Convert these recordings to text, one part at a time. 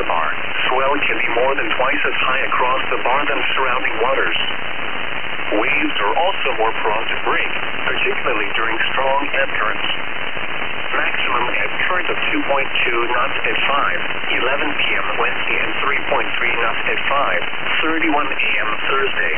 the bar. Swell can be more than twice as high across the bar than surrounding waters. Waves are also more prone to break, particularly during strong ebb currents. Maximum ebb current of 2.2 knots at 5:11 p.m. Wednesday and 3.3 knots at 5:31 a.m. Thursday.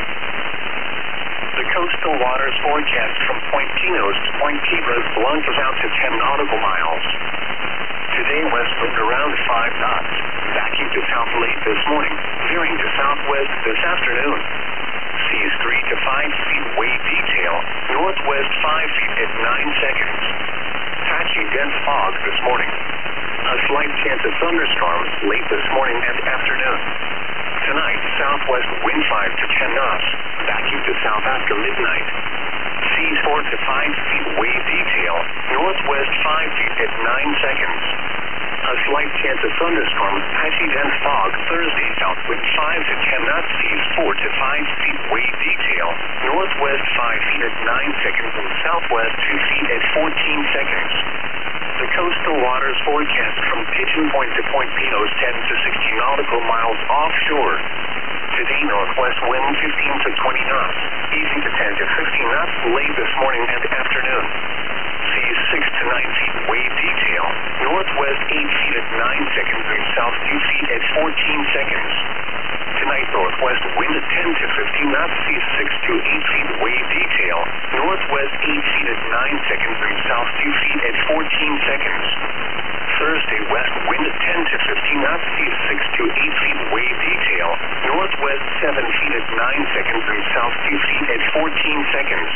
The coastal waters forecast from Point Pinos to Point Piedras Blancas out to 10 nautical miles. Today, west wind around 5 knots, backing to south late this morning, veering to southwest this afternoon. Seas 3 to 5 feet wave detail, northwest 5 feet at 9 seconds. Patchy dense fog this morning. A slight chance of thunderstorms late this morning and afternoon. Tonight, southwest wind 5 to 10 knots, backing to south after midnight. Seas 4 to 5 feet wave detail, northwest 5 feet at 9 seconds. A slight chance of thunderstorms, patchy dense fog Thursday, south wind 5 to 10 knots, seas 4 to 5 feet wave detail, northwest 5 feet at 9 seconds and southwest 2 feet at 14 seconds. The coastal waters forecast from Pigeon Point to Point Pinos 10 to 16 nautical miles offshore. Today, northwest wind 15 to 20 knots, easing to 10 to 15 knots late this morning and afternoon. Seas 6 to 9 feet wave detail, northwest 8 feet at 9 seconds and south 2 feet at 14 seconds. Tonight, northwest wind 10 to 15 knots, seas 6 to 8 feet wave detail, northwest 8 feet at 9 seconds and south 2 feet at 14 seconds. Thursday, west wind 10 to 15 knots, seas 6 to 8 feet wave detail, northwest 7 feet at 9 seconds and south 2 feet at 14 seconds.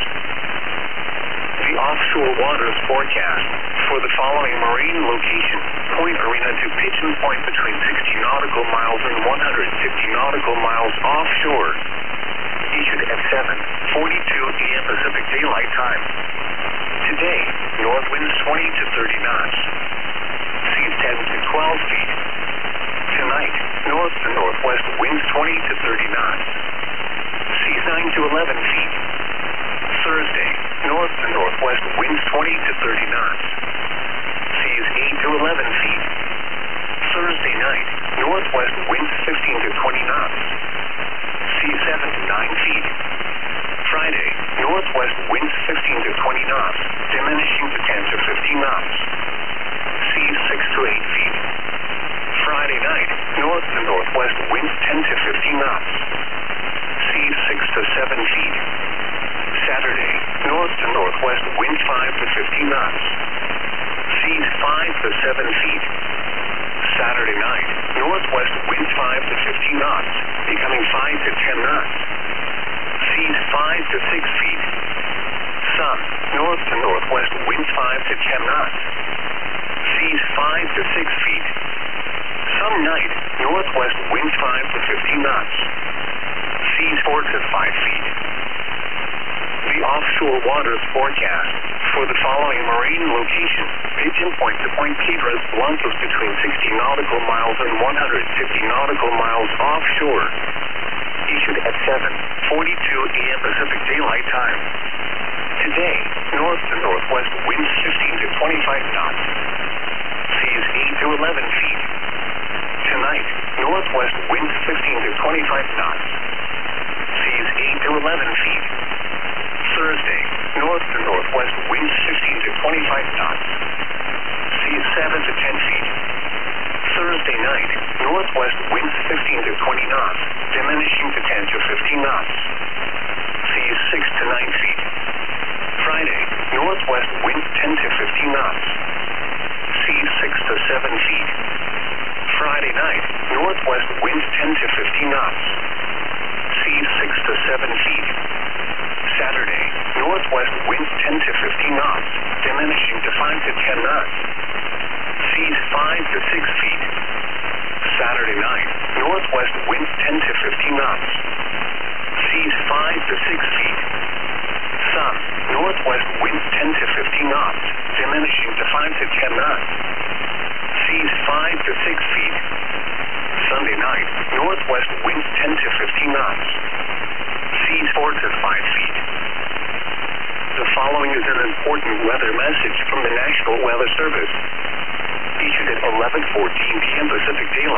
The offshore waters forecast for the following marine location: Point Arena to Pigeon Point between 60 nautical miles and 150 nautical miles offshore. Issued at 7:42 a.m. Pacific Daylight Time. Today, north winds 20 to 30 knots. Seas 10 to 12 feet. Tonight, north to northwest winds 20 to 30 knots. Seas 9 to 11 feet. Thursday, north to northwest winds 20 to 30 knots. Seas 8 to 11 feet. Thursday night, northwest winds 15 to 20 knots. Seas 7 to 9 feet. Friday, northwest winds 15 to 20 knots, diminishing to 10 to 15 knots. Seas 6 to 8 feet. Friday night, north to northwest winds 10 to 15 knots. Seas 6 to 7 feet. Saturday, north to northwest winds 5 to 15 knots. Seas 5 to 7 feet. Saturday night, northwest winds 5 to 15 knots, becoming 5 to 10 knots. Seas 5 to 6 feet. Sun, north to northwest winds 5 to 10 knots. Seas 5 to 6 feet. Some night, northwest winds 5 to 15 knots. Seas 4 to 5 feet. The offshore waters forecast for the following marine location: Pigeon Point to Point Piedras Blancas between 60 nautical miles and 150 nautical miles offshore. Issued at 7:42 a.m. Pacific Daylight Time. Today, north to northwest winds 15 to 25 knots. Seas 8 to 11 feet. Tonight, northwest winds 15 to 25 knots. Seas 8 to 11 feet. Thursday, north to northwest winds 15 to 25 knots. Seas 7 to 10 feet. Thursday night, northwest winds 15 to 20 knots, diminishing to 10 to 15 knots. Seas 6 to 9 feet. Friday, northwest winds 10 to 15 knots. Seas 6 to 7 feet. Friday night, northwest winds 10 to 15 knots. Seas 6 to 7 feet. Saturday, northwest winds 10 to 15 knots, diminishing to 5 to 10 knots. Seas 5 to 6 feet. Saturday night, northwest winds 10 to 15 knots. Seas 5 to 6 feet. Sun, northwest winds 10 to 15 knots, diminishing to 5 to 10 knots. Seas 5 to 6 feet. Sunday night, northwest winds 10 to 15 knots. Seas 4 to 5 feet. The following is an important weather message from the National Weather Service. Issued at 11:14 p.m. Pacific Daylight.